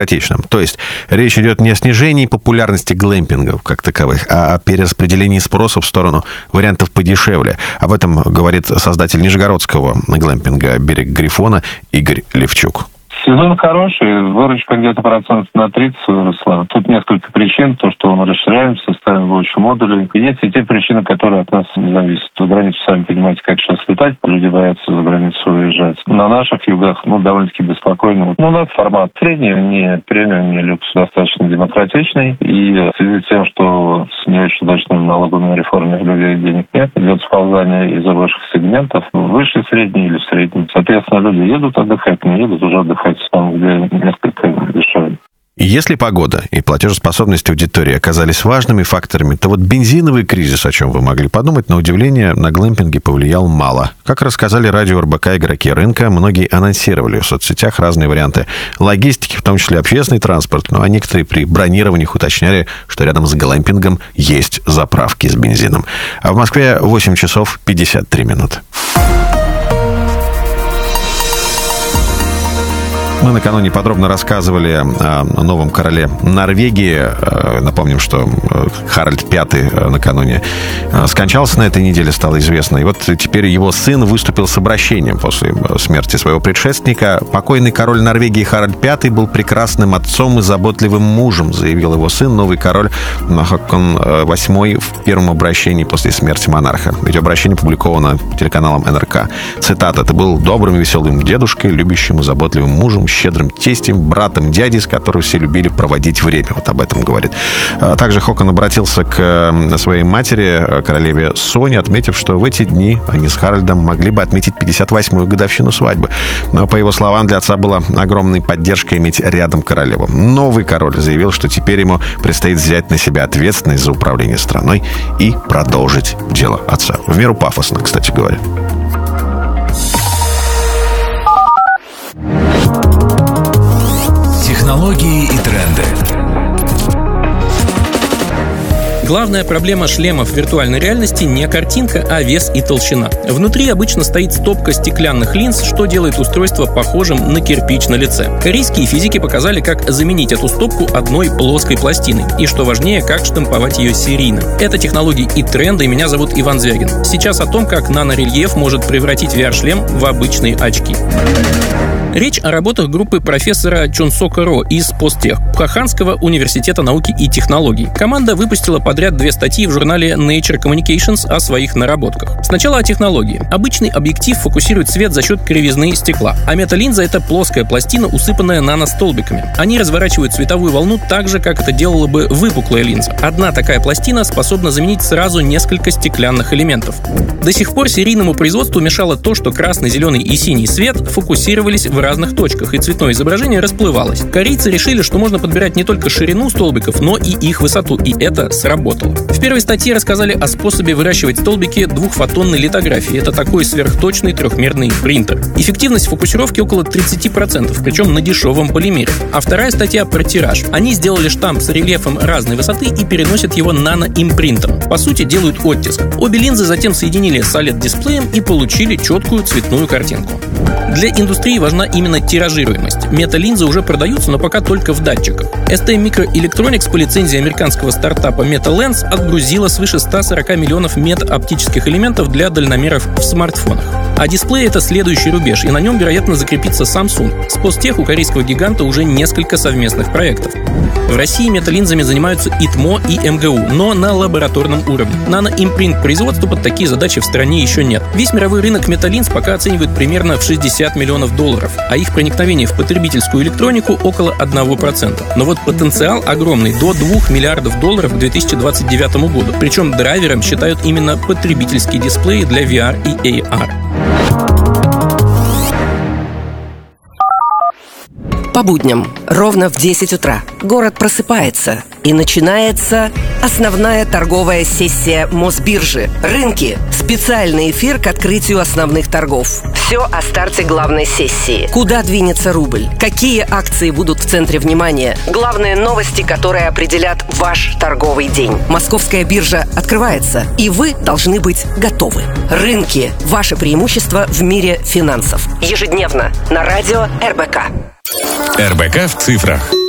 отечественном. То есть речь идет не о снижении популярности глэмпингов как таковых, а о перераспределении спроса в сторону вариантов подешевле. Об этом говорит создатель нижегородского глэмпинга «Берег Грифона» Игорь Левчук. Сезон хороший, выручка где-то на 30% выросла. Тут несколько причин. То, что мы расширяемся, ставим больше модулей. И есть и те причины, которые от нас не зависят. За границу, сами понимаете, как сейчас летать. Люди боятся за границу уезжать. На наших югах, довольно-таки беспокойно. У нас формат средний, не премиум, не люкс, достаточно демократичный. И в связи с тем, что с не очень удачными налоговыми реформами людей денег нет, идет сползание из высших сегментов выше средний или в среднем. Соответственно, люди едут отдыхать, не едут уже отдыхать там, где несколько дешевле. Если погода и платежеспособность аудитории оказались важными факторами, то вот бензиновый кризис, о чем вы могли подумать, на удивление, на глэмпинге повлиял мало. Как рассказали радио РБК игроки рынка, многие анонсировали в соцсетях разные варианты логистики, в том числе общественный транспорт, а некоторые при бронированиях уточняли, что рядом с глэмпингом есть заправки с бензином. А в Москве 8 часов 53 минуты. Мы накануне подробно рассказывали о новом короле Норвегии. Напомним, что Харальд V накануне скончался на этой неделе, стало известно. И вот теперь его сын выступил с обращением после смерти своего предшественника. Покойный король Норвегии Харальд V был прекрасным отцом и заботливым мужем, заявил его сын, новый король Хакон VIII в первом обращении после смерти монарха. Видеообращение опубликовано телеканалом НРК. Цитата: «Ты был добрым и веселым дедушкой, любящим и заботливым мужем, щедрым тестем, братом, дядей, с которым все любили проводить время». Вот об этом говорит. Также Хокон обратился к своей матери, королеве Соне, отметив, что в эти дни они с Харальдом могли бы отметить 58-ю годовщину свадьбы. Но, по его словам, для отца была огромной поддержкой иметь рядом королеву. Новый король заявил, что теперь ему предстоит взять на себя ответственность за управление страной и продолжить дело отца. В меру пафосно, кстати говоря. Технологии и тренды. Главная проблема шлемов виртуальной реальности не картинка, а вес и толщина. Внутри обычно стоит стопка стеклянных линз, что делает устройство похожим на кирпич на лице. Корейские физики показали, как заменить эту стопку одной плоской пластиной. И, что важнее, как штамповать ее серийно. Это технологии и тренды, и меня зовут Иван Звягин. Сейчас о том, как нанорельеф может превратить VR-шлем в обычные очки. Речь о работах группы профессора Чонсока Ро из Посттех Пхоханского университета науки и технологий. Команда выпустила подряд 2 статьи в журнале Nature Communications о своих наработках. Сначала о технологии. Обычный объектив фокусирует свет за счет кривизны стекла, а металлинза — это плоская пластина, усыпанная наностолбиками. Они разворачивают световую волну так же, как это делала бы выпуклая линза. Одна такая пластина способна заменить сразу несколько стеклянных элементов. До сих пор серийному производству мешало то, что красный, зеленый и синий свет фокусировались в разных точках, и цветное изображение расплывалось. Корейцы решили, что можно подбирать не только ширину столбиков, но и их высоту, и это сработало. В первой статье рассказали о способе выращивать столбики двухфотонной литографии. Это такой сверхточный трехмерный принтер. Эффективность фокусировки около 30%, причем на дешевом полимере. А вторая статья про тираж. Они сделали штамп с рельефом разной высоты и переносят его наноимпринтом. По сути, делают оттиск. Обе линзы затем соединили с OLED-дисплеем и получили четкую цветную картинку. Для индустрии важна именно тиражируемость. Мета-линзы уже продаются, но пока только в датчиках. ST Microelectronics по лицензии американского стартапа MetaLens отгрузила свыше 140 миллионов мета-оптических элементов для дальномеров в смартфонах. А дисплей — это следующий рубеж, и на нем, вероятно, закрепится Samsung. С Посттех у корейского гиганта уже несколько совместных проектов. В России металлинзами занимаются ИТМО и МГУ, но на лабораторном уровне. Наноимпринт производства под такие задачи в стране еще нет. Весь мировой рынок металлинз пока оценивают примерно в $60 миллионов, а их проникновение в потребительскую электронику около 1%. Но вот потенциал огромный, до $2 миллиардов к 2029 году. Причем драйвером считают именно потребительские дисплеи для VR и AR. По будням, ровно в 10 утра, город просыпается, и начинается основная торговая сессия Мосбиржи. Рынки. Специальный эфир к открытию основных торгов. Все о старте главной сессии. Куда двинется рубль? Какие акции будут в центре внимания? Главные новости, которые определят ваш торговый день. Московская биржа открывается, и вы должны быть готовы. Рынки. Ваше преимущество в мире финансов. Ежедневно на радио РБК. РБК в цифрах.